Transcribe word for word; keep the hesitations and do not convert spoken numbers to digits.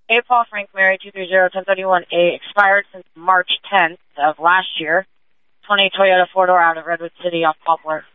A. Paul Frank Mary two three zero one zero three one A, expired since March tenth of last year. twenty Toyota four-door out of Redwood City off Poplar.